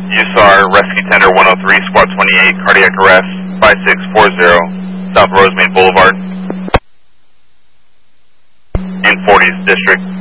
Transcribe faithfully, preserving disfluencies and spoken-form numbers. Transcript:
U S A R Rescue Tender one oh three, Squad twenty-eight, cardiac arrest, five six four zero, South Rosemead Boulevard, in fortieth District.